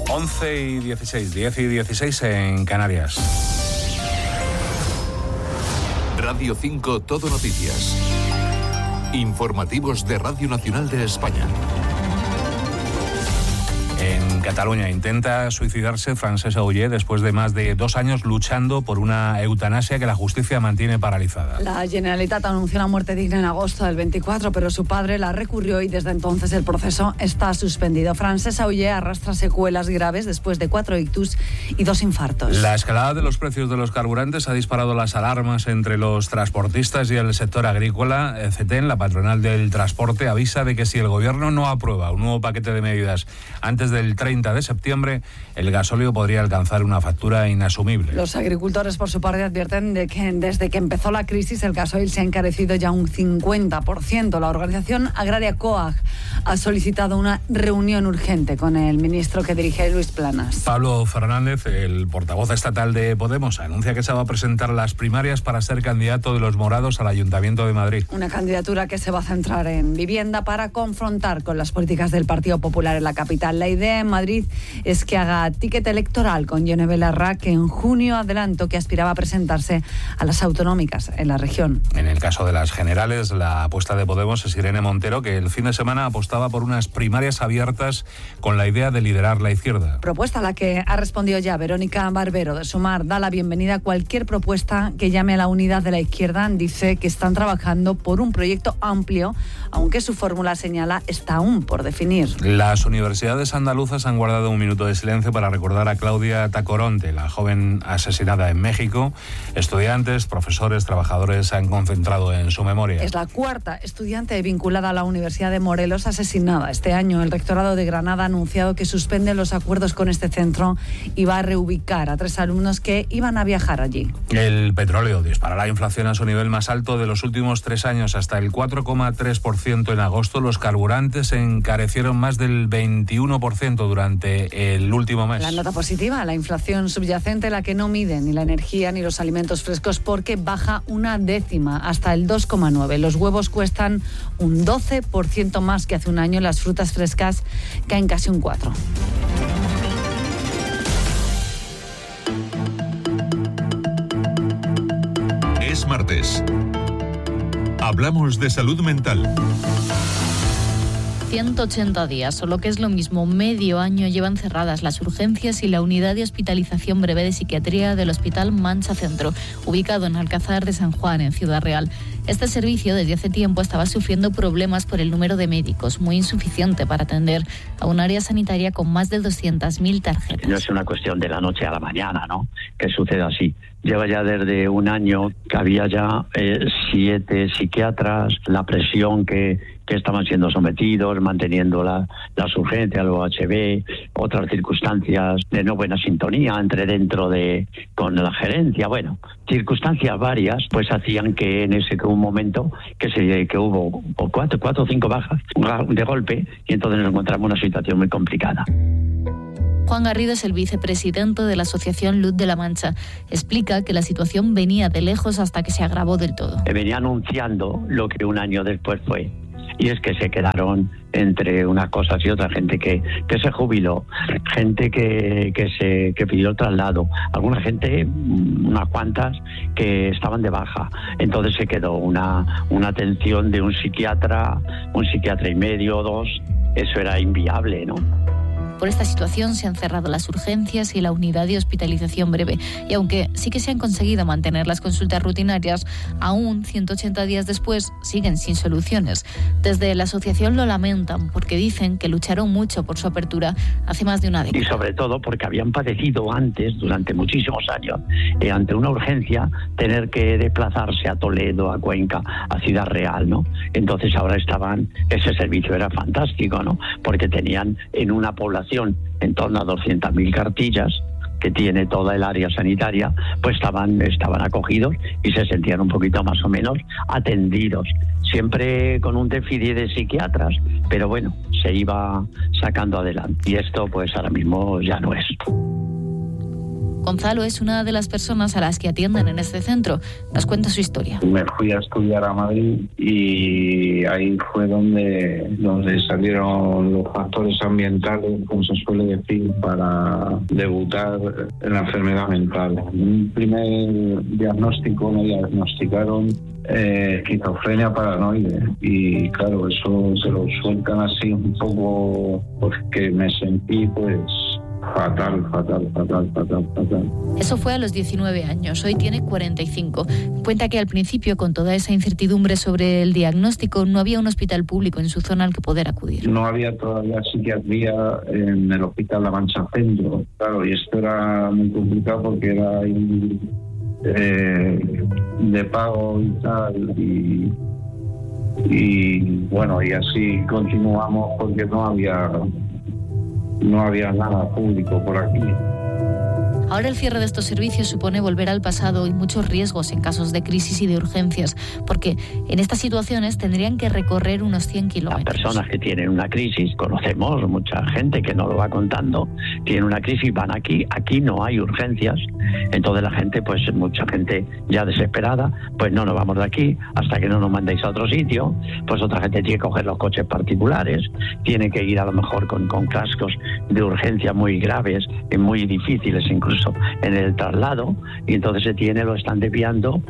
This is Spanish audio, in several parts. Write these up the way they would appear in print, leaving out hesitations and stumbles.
11:16, 10:16 en Canarias. Radio 5 Todo Noticias. Informativos de Radio Nacional de España. En Cataluña intenta suicidarse Francesc Auger después de más de 2 años luchando por una eutanasia que la justicia mantiene paralizada. La Generalitat anunció una muerte digna en agosto del 24, pero su padre la recurrió y desde entonces el proceso está suspendido. Francesc Auger arrastra secuelas graves después de 4 ictus y 2 infartos. La escalada de los precios de los carburantes ha disparado las alarmas entre los transportistas y el sector agrícola. CETEN, la patronal del transporte, avisa de que si el gobierno no aprueba un nuevo paquete de medidas antes del 30 de septiembre, el gasóleo podría alcanzar una factura inasumible. Los agricultores, por su parte, advierten de que desde que empezó la crisis el gasoil se ha encarecido ya un 50%. La organización agraria COAG ha solicitado una reunión urgente con el ministro que dirige, Luis Planas. Pablo Fernández, el portavoz estatal de Podemos, anuncia que se va a presentar las primarias para ser candidato de los morados al Ayuntamiento de Madrid. Una candidatura que se va a centrar en vivienda para confrontar con las políticas del Partido Popular en la capital. La idea en Madrid es que haga ticket electoral con Yone Belarra, que en junio adelantó que aspiraba a presentarse a las autonómicas en la región. En el caso de las generales, la apuesta de Podemos es Irene Montero, que el fin de semana apostaba por unas primarias abiertas con la idea de liderar la izquierda. Propuesta a la que ha respondido ya Verónica Barbero de Sumar. Da la bienvenida a cualquier propuesta que llame a la unidad de la izquierda. Dice que están trabajando por un proyecto amplio, aunque su fórmula, señala, está aún por definir. Las universidades andaluzas han guardado un minuto de silencio para recordar a Claudia Tacoronte, la joven asesinada en México. Estudiantes, profesores, trabajadores se han concentrado en su memoria. Es la 4ª estudiante vinculada a la Universidad de Morelos asesinada este año. El rectorado de Granada ha anunciado que suspende los acuerdos con este centro y va a reubicar a 3 alumnos que iban a viajar allí. El petróleo dispara la inflación a su nivel más alto de los últimos 3 años, hasta el 4,3% en agosto. Los carburantes se encarecieron más del 21% durante el último mes. La nota positiva, la inflación subyacente, la que no mide ni la energía ni los alimentos frescos, porque baja 1/10 hasta el 2,9. Los huevos cuestan un 12% más que hace un año. Las frutas frescas caen casi un 4%. Es martes. Hablamos de salud mental. 180 días, o lo que es lo mismo, medio año, llevan cerradas las urgencias y la unidad de hospitalización breve de psiquiatría del Hospital Mancha Centro, ubicado en Alcázar de San Juan, en Ciudad Real. Este servicio desde hace tiempo estaba sufriendo problemas por el número de médicos, muy insuficiente para atender a un área sanitaria con más de 200.000 tarjetas. No es una cuestión de la noche a la mañana, ¿no?, que suceda así. Lleva ya desde un año que había ya 7 psiquiatras, la presión que estaban siendo sometidos, manteniendo las urgencias, los HB, otras circunstancias de no buena sintonía con la gerencia, bueno, circunstancias varias, pues hacían que en ese un momento que hubo 4 o 5 bajas de golpe, y entonces nos encontramos en una situación muy complicada. Juan Garrido es el vicepresidente de la Asociación Luz de la Mancha. Explica que la situación venía de lejos hasta que se agravó del todo. Venía anunciando lo que un año después fue. Y es que se quedaron entre unas cosas y otras, gente que se jubiló, gente que pidió el traslado, alguna gente, unas cuantas, que estaban de baja. Entonces se quedó una atención de un psiquiatra y medio, 2, eso era inviable, ¿no? Por esta situación se han cerrado las urgencias y la unidad de hospitalización breve. Y aunque sí que se han conseguido mantener las consultas rutinarias, aún 180 días después siguen sin soluciones. Desde la asociación lo lamentan porque dicen que lucharon mucho por su apertura hace más de una década. Y sobre todo porque habían padecido antes, durante muchísimos años, ante una urgencia, tener que desplazarse a Toledo, a Cuenca, a Ciudad Real, ¿no? Entonces ahora ese servicio era fantástico, ¿no? Porque tenían en una población en torno a 200.000 cartillas que tiene toda el área sanitaria, pues estaban acogidos y se sentían un poquito más o menos atendidos, siempre con un déficit de psiquiatras, pero bueno, se iba sacando adelante, y esto pues ahora mismo ya no es. Gonzalo es una de las personas a las que atienden en este centro. Nos cuenta su historia. Me fui a estudiar a Madrid y ahí fue donde salieron los factores ambientales, como se suele decir, para debutar en la enfermedad mental. Un primer diagnóstico me diagnosticaron esquizofrenia paranoide, y claro, eso se lo sueltan así un poco, porque me sentí pues fatal. Eso fue a los 19 años, hoy tiene 45. Cuenta que al principio, con toda esa incertidumbre sobre el diagnóstico, no había un hospital público en su zona al que poder acudir. No había todavía psiquiatría en el Hospital La Mancha Centro, claro, y esto era muy complicado porque era de pago y tal, y bueno, y así continuamos porque no había nada público por aquí. Ahora el cierre de estos servicios supone volver al pasado y muchos riesgos en casos de crisis y de urgencias, porque en estas situaciones tendrían que recorrer unos 100 kilómetros. Las personas que tienen una crisis, conocemos mucha gente que no lo va contando, tienen una crisis, van aquí no hay urgencias, entonces la gente, pues mucha gente ya desesperada, pues no nos vamos de aquí hasta que no nos mandéis a otro sitio, pues otra gente tiene que coger los coches particulares, tiene que ir a lo mejor con cascos de urgencia muy graves y muy difíciles incluso en el traslado, y entonces lo están desviando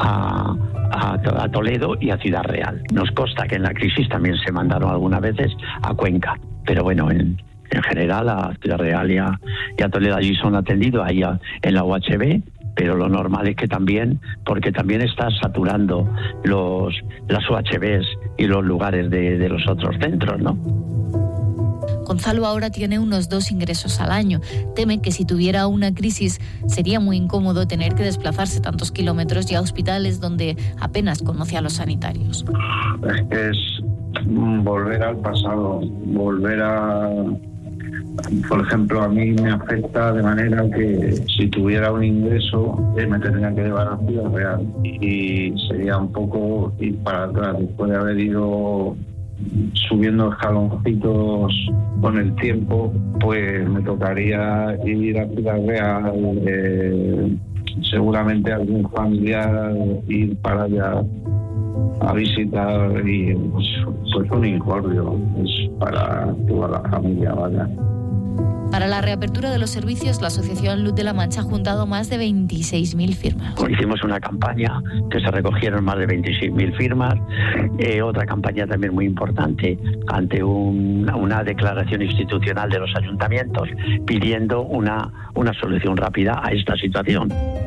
a Toledo y a Ciudad Real. Nos consta que en la crisis también se mandaron algunas veces a Cuenca, pero bueno, en general a Ciudad Real y a Toledo allí son atendidos, ahí en la UHB, pero lo normal es que también, porque también está saturando las UHBs y los lugares de los otros centros, ¿no? Gonzalo ahora tiene unos 2 ingresos al año. Teme que si tuviera una crisis sería muy incómodo tener que desplazarse tantos kilómetros y a hospitales donde apenas conoce a los sanitarios. Es volver al pasado, por ejemplo, a mí me afecta de manera que si tuviera un ingreso me tendría que llevar a Ciudad Real, y sería un poco ir para atrás después de haber ido subiendo escaloncitos con el tiempo. Pues me tocaría ir a Ciudad Real, seguramente algún familiar, ir para allá a visitar, y pues un incordio, es para toda la familia, vaya. Para la reapertura de los servicios, la Asociación Luz de la Mancha ha juntado más de 26.000 firmas. Hicimos una campaña que se recogieron más de 26.000 firmas, otra campaña también muy importante ante una declaración institucional de los ayuntamientos pidiendo una solución rápida a esta situación.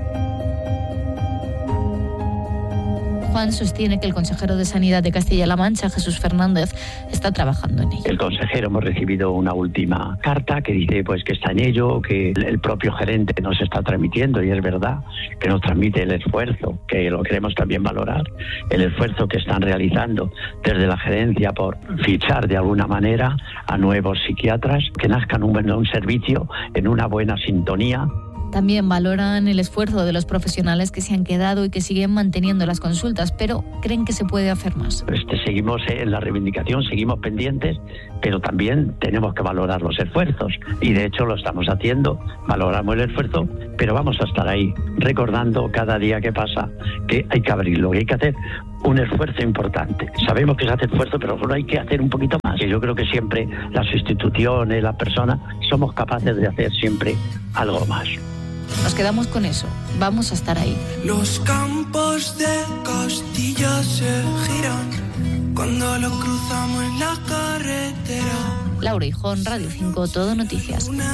Juan sostiene que el consejero de Sanidad de Castilla-La Mancha, Jesús Fernández, está trabajando en ello. El consejero, hemos recibido una última carta que dice pues que está en ello, que el propio gerente nos está transmitiendo, y es verdad que nos transmite el esfuerzo, que lo queremos también valorar, el esfuerzo que están realizando desde la gerencia por fichar de alguna manera a nuevos psiquiatras, que nazcan un servicio en una buena sintonía. También valoran el esfuerzo de los profesionales que se han quedado y que siguen manteniendo las consultas, pero creen que se puede hacer más. Seguimos en la reivindicación, seguimos pendientes, pero también tenemos que valorar los esfuerzos, y de hecho lo estamos haciendo, valoramos el esfuerzo, pero vamos a estar ahí, recordando cada día que pasa que hay que abrirlo, que hay que hacer un esfuerzo importante. Sabemos que se hace esfuerzo, pero solo hay que hacer un poquito más. Y yo creo que siempre las instituciones, las personas, somos capaces de hacer siempre algo más. Nos quedamos con eso. Vamos a estar ahí. Los campos de Castilla se giran cuando lo cruzamos en la carretera. Laura Hijón, Radio 5, Todo Noticias.